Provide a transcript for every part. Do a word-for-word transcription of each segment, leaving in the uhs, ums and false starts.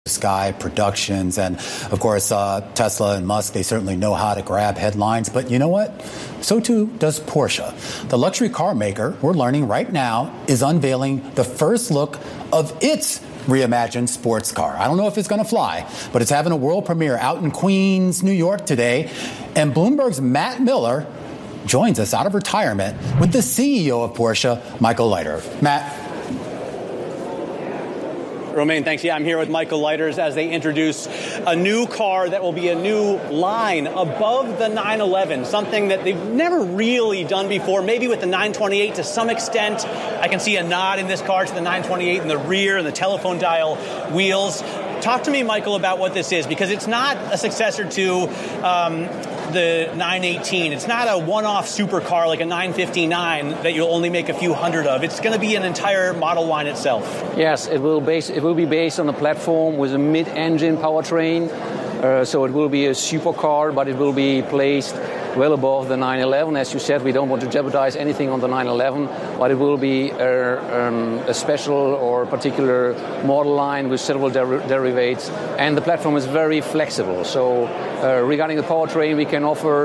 Sky Productions, and of course uh, Tesla and Musk, they certainly know how to grab headlines, but you know what? So too does Porsche. The luxury car maker, we're learning right now, is unveiling the first look of its reimagined sports car. I don't know if it's going to fly, but it's having a world premiere out in Queens, New York today, and Bloomberg's Matt Miller joins us out of retirement with the C E O of Porsche, Michael Leiter. Matt. Romain, thanks. Yeah, I'm here with Michael Leiters as they introduce a new car that will be a new line above the nine eleven, something that they've never really done before, maybe with the nine twenty-eight to some extent. I can see a nod in this car to the nine twenty-eight in the rear and the telephone dial wheels. Talk to me, Michael, about what this is, because it's not a successor to um, the nine eighteen. It's not a one-off supercar like a nine fifty-nine that you'll only make a few hundred of. It's going to be an entire model line itself. Yes, it will base. It will be based on a platform with a mid-engine powertrain. Uh, so it will be a supercar, but it will be placed well above the nine eleven. As you said, we don't want to jeopardize anything on the nine eleven, but it will be a, um, a special or particular model line with several der- derivatives. And the platform is very flexible. So uh, regarding the powertrain, we can offer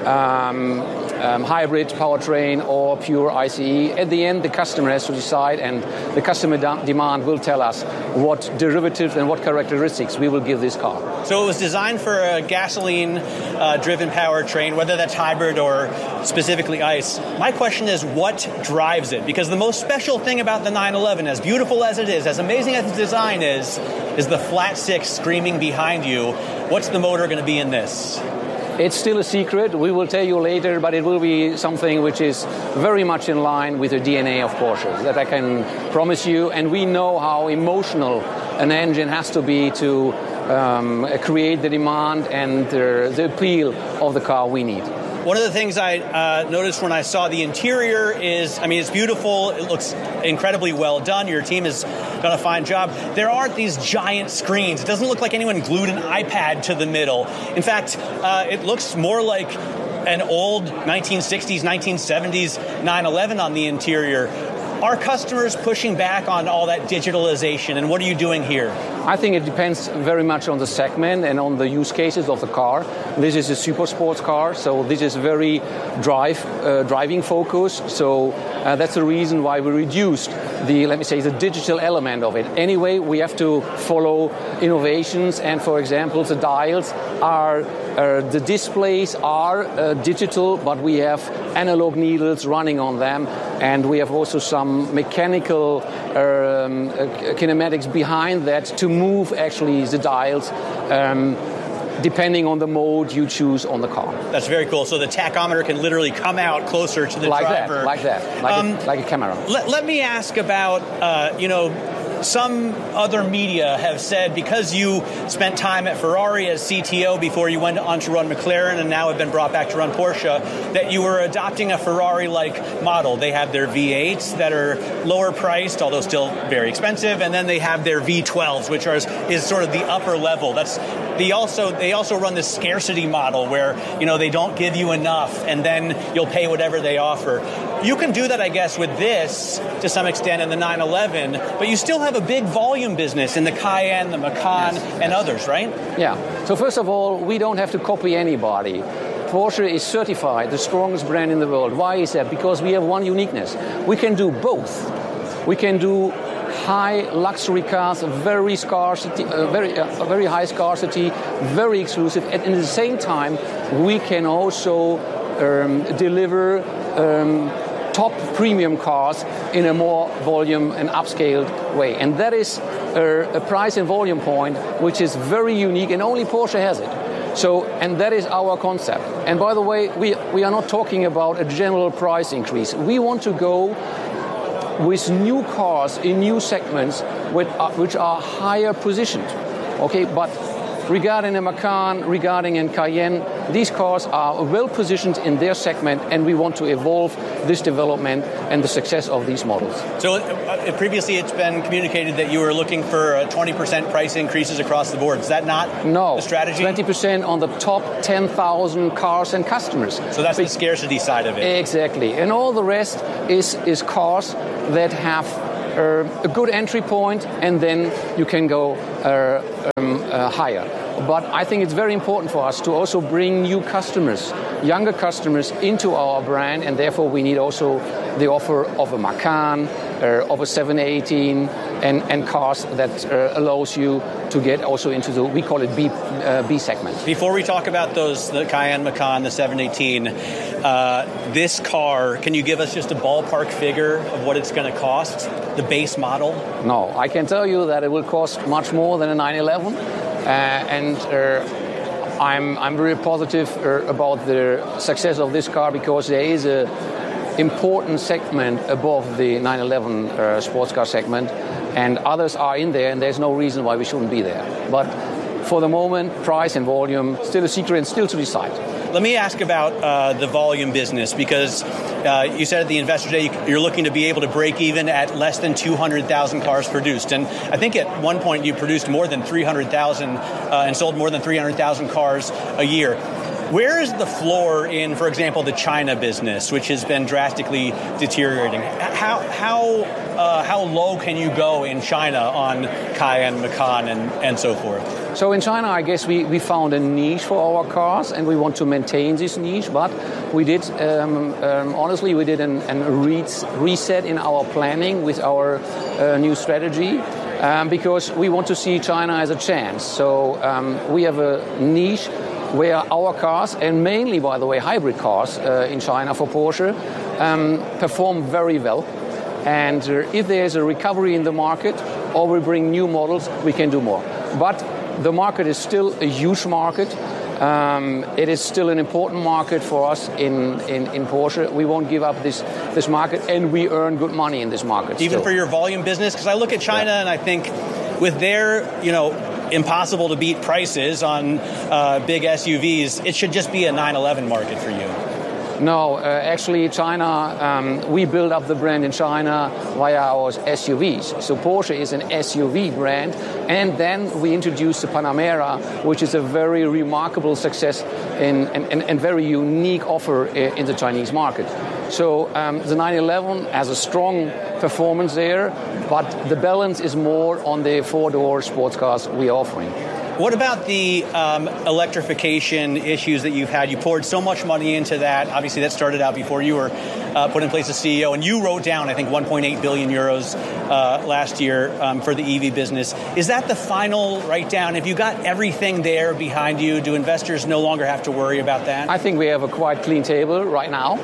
um, um, hybrid powertrain or pure I C E. At the end, the customer has to decide, and the customer de- demand will tell us what derivatives and what characteristics we will give this car. So it was designed for a gasoline-driven uh, powertrain, whether that's hybrid or specifically ICE. My question is, what drives it? Because the most special thing about the nine eleven, as beautiful as it is, as amazing as its design is, is the flat six screaming behind you. What's the motor going to be in this? It's still a secret. We will tell you later, but it will be something which is very much in line with the D N A of Porsche, that I can promise you. And we know how emotional an engine has to be to um, create the demand and uh, the appeal of the car we need. One of the things I uh, noticed when I saw the interior is, I mean, it's beautiful. It looks incredibly well done. Your team has done a fine job. There aren't these giant screens. It doesn't look like anyone glued an iPad to the middle. In fact, uh, it looks more like an old nineteen sixties, nineteen seventies nine eleven on the interior. Are customers pushing back on all that digitalization, and what are you doing here? I think it depends very much on the segment and on the use cases of the car. This is a super sports car, so this is very drive uh, driving focused. So uh, that's the reason why we reduced the, let me say, the digital element of it. Anyway, we have to follow innovations, and for example, the dials are, uh, the displays are uh, digital, but we have analog needles running on them, and we have also some mechanical um, kinematics behind that to move actually the dials um, depending on the mode you choose on the car. That's very cool. So the tachometer can literally come out closer to the like driver. That, like that, like, um, a, like a camera. Let, let me ask about, uh, you know, some other media have said because you spent time at Ferrari as C T O before you went on to run McLaren and now have been brought back to run Porsche, that you were adopting a Ferrari-like model. They have their V eights that are lower priced, although still very expensive, and then they have their V twelves, which are is sort of the upper level. That's the also they also run this scarcity model where, you know, they don't give you enough and then you'll pay whatever they offer. You can do that, I guess, with this to some extent in the nine eleven, but you still have a big volume business in the Cayenne, the Macan, yes, and yes. others, right? Yeah. So first of all, we don't have to copy anybody. Porsche is certified the strongest brand in the world. Why is that? Because we have one uniqueness. We can do both. We can do high luxury cars, very scarcity, uh, very uh, very high scarcity, very exclusive, and at the same time, we can also um, deliver um, top premium cars in a more volume and upscaled way. And that is a, a price and volume point which is very unique, and only Porsche has it. So, and that is our concept. And by the way, we, we are not talking about a general price increase. We want to go with new cars in new segments with, uh, which are higher positioned. Okay, but regarding a Macan, regarding a Cayenne, these cars are well positioned in their segment, and we want to evolve this development and the success of these models. So uh, previously it's been communicated that you were looking for uh, twenty percent price increases across the board. Is that not no, the strategy? twenty percent on the top ten thousand cars and customers. So that's the scarcity side of it. Exactly. And all the rest is, is cars that have uh, a good entry point, and then you can go uh, um, uh, higher. But I think it's very important for us to also bring new customers, younger customers, into our brand, and therefore we need also the offer of a Macan, uh, of a seven eighteen, and, and cars that uh, allows you to get also into the, we call it B, uh, B segment. Before we talk about those, the Cayenne Macan, the seven eighteen, uh, this car, can you give us just a ballpark figure of what it's going to cost, the base model? No, I can tell you that it will cost much more than a nine eleven. Uh, and uh, I'm I'm very positive uh, about the success of this car, because there is a important segment above the nine eleven uh, sports car segment, and others are in there, and there's no reason why we shouldn't be there. But for the moment, price and volume still a secret and still to decide. Let me ask about uh, the volume business, because uh, you said at the Investor Day you're looking to be able to break even at less than two hundred thousand cars produced. And I think at one point you produced more than three hundred thousand uh, and sold more than three hundred thousand cars a year. Where is the floor in, for example, the China business, which has been drastically deteriorating? How how uh, how low can you go in China on Cayenne, Macan, and, and so forth? So in China, I guess we, we found a niche for our cars, and we want to maintain this niche. But we did, um, um, honestly, we did an, an reset in our planning with our uh, new strategy. Um, because we want to see China as a chance. So um, we have a niche where our cars, and mainly, by the way, hybrid cars uh, in China for Porsche, um, perform very well. And uh, if there's a recovery in the market, or we bring new models, we can do more. But the market is still a huge market. Um, it is still an important market for us in, in, in Porsche. We won't give up this, this market, and we earn good money in this market. Even still. For your volume business? Because I look at China yeah. and I think with their, you know, impossible to beat prices on uh, big S U Vs, it should just be a nine eleven market for you. No, uh, actually China, um, we build up the brand in China via our S U Vs. So Porsche is an S U V brand, and then we introduced the Panamera, which is a very remarkable success in, and, and, and very unique offer in the Chinese market. So um, the nine eleven has a strong performance there, but the balance is more on the four-door sports cars we are offering. What about the um, electrification issues that you've had? You poured so much money into that. Obviously, that started out before you were uh, put in place as C E O, and you wrote down, I think, one point eight billion euros uh, last year um, for the E V business. Is that the final write-down? Have you got everything there behind you? Do investors no longer have to worry about that? I think we have a quite clean table right now.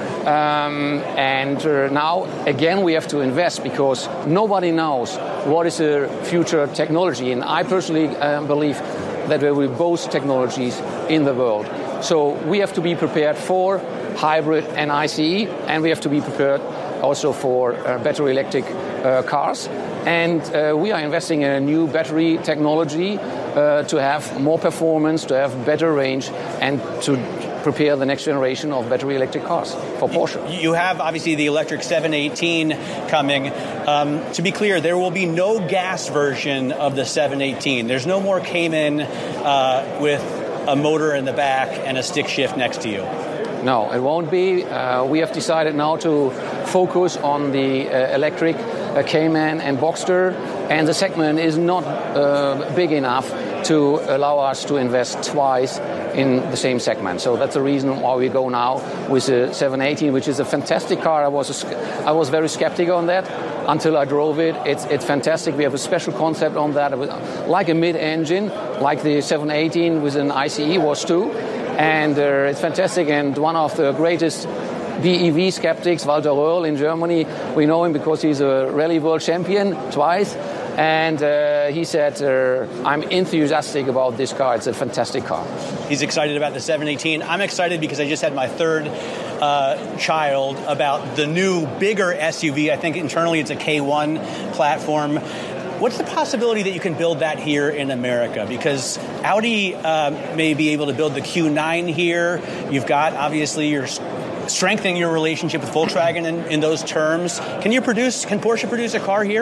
Um, and uh, now, again, we have to invest, because nobody knows what is the future technology. And I personally uh, believe that there will be both technologies in the world. So we have to be prepared for hybrid and I C E, and we have to be prepared also for uh, battery electric uh, cars. And uh, we are investing in a new battery technology uh, to have more performance, to have better range, and to prepare the next generation of battery electric cars for Porsche. You have, obviously, the electric seven eighteen coming. Um, to be clear, there will be no gas version of the seven eighteen. There's no more Cayman uh, with a motor in the back and a stick shift next to you. No, it won't be. Uh, we have decided now to focus on the uh, electric uh, Cayman and Boxster, and the segment is not uh, big enough to allow us to invest twice in the same segment. So that's the reason why we go now with the seven eighteen, which is a fantastic car. I was a, I was very skeptical on that until I drove it. It's it's fantastic. We have a special concept on that, like a mid-engine, like the seven eighteen with an I C E was too. And uh, it's fantastic. And one of the greatest B E V skeptics, Walter Röhrl in Germany, we know him because he's a rally world champion twice. And uh, he said, uh, I'm enthusiastic about this car. It's a fantastic car. He's excited about the seven eighteen. I'm excited because I just had my third uh, child about the new, bigger S U V. I think internally it's a K one platform. What's the possibility that you can build that here in America? Because Audi uh, may be able to build the Q nine here. You've got, obviously, you're strengthening your relationship with Volkswagen in, in those terms. Can you produce, can Porsche produce a car here?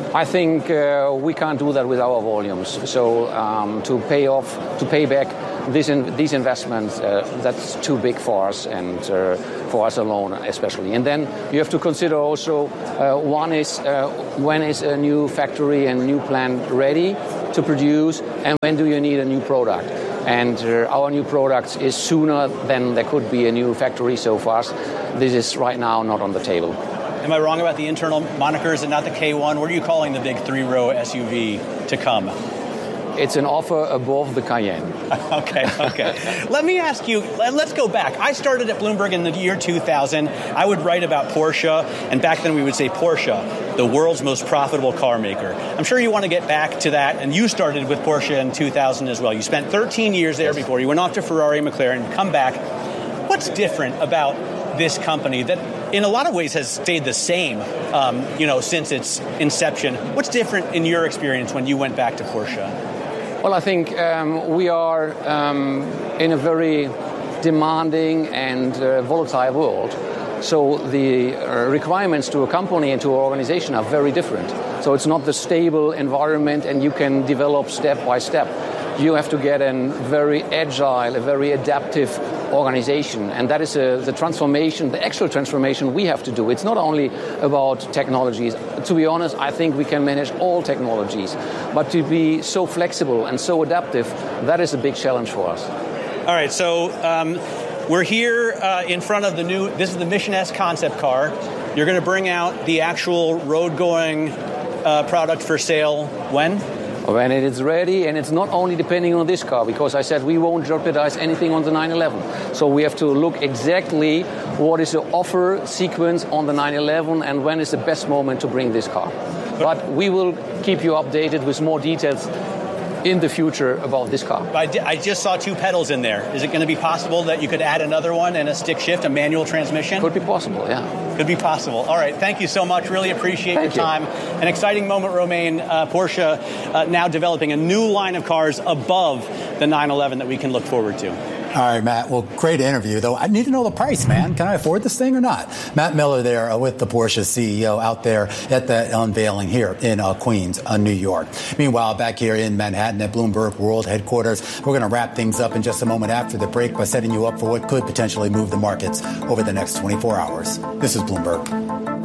I think uh, we can't do that with our volumes. So um, to pay off, to pay back this in, these investments, uh, that's too big for us and uh, for us alone especially. And then you have to consider also, uh, one is uh, when is a new factory and new plant ready to produce, and when do you need a new product? And uh, our new product is sooner than there could be a new factory so fast. This is right now not on the table. Am I wrong about the internal moniker? Is it not the K one? What are you calling the big three-row S U V to come? It's an offer above the Cayenne. Okay, okay. Let me ask you, let's go back. I started at Bloomberg in the year two thousand. I would write about Porsche, and back then we would say Porsche, the world's most profitable car maker. I'm sure you want to get back to that, and you started with Porsche in two thousand as well. You spent thirteen years there before. You went off to Ferrari and McLaren, come back. What's different about this company that in a lot of ways has stayed the same, um, you know, since its inception? What's different in your experience when you went back to Porsche? Well, I think um, we are um, in a very demanding and uh, volatile world. So the uh, requirements to a company and to an organization are very different. So it's not the stable environment and you can develop step by step. You have to get a very agile, a very adaptive organization. And that is a, the transformation, the actual transformation we have to do. It's not only about technologies. To be honest, I think we can manage all technologies. But to be so flexible and so adaptive, that is a big challenge for us. All right, so um, we're here uh, in front of the new, this is the Mission S concept car. You're going to bring out the actual road-going uh, product for sale when? When it is ready, and it's not only depending on this car, because I said we won't jeopardize anything on the nine eleven. So we have to look exactly what is the offer sequence on the nine eleven and when is the best moment to bring this car. But we will keep you updated with more details in the future about this car. I, di- I just saw two pedals in there. Is it going to be possible that you could add another one and a stick shift, a manual transmission? Could be possible, yeah. Could be possible. All right. Thank you so much. Really appreciate Thank your you. time. An exciting moment, Romain. Uh, Porsche uh, now developing a new line of cars above the nine eleven that we can look forward to. All right, Matt. Well, great interview, though. I need to know the price, man. Can I afford this thing or not? Matt Miller there uh, with the Porsche C E O out there at the unveiling here in uh, Queens, uh, New York. Meanwhile, back here in Manhattan at Bloomberg World Headquarters, we're going to wrap things up in just a moment after the break by setting you up for what could potentially move the markets over the next twenty-four hours. This is Bloomberg.